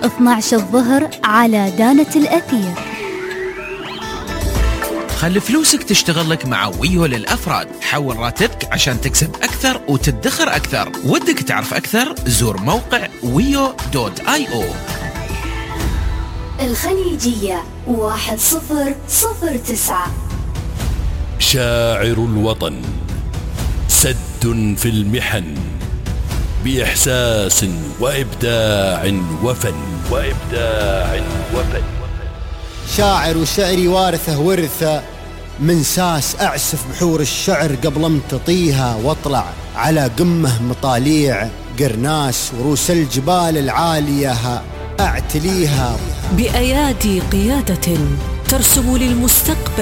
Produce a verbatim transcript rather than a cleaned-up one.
اثني عشر الظهر على دانة الأثير. خلي فلوسك تشتغل لك مع ويو للأفراد. حول راتبك عشان تكسب أكثر وتدخر أكثر. ودك تعرف أكثر؟ زور موقع ويو دوت آي أو. الخليجية واحد صفر صفر تسعة. شاعر الوطن، سد في المحن بإحساس وإبداع وفن وإبداع وفن. شاعر وشعري وارثه ورثه من ساس أعسف بحور الشعر قبل امتطيها واطلع على قمه مطاليع قرناس وروس الجبال العالية أعتليها بأيادي قيادة ترسم للمستقبل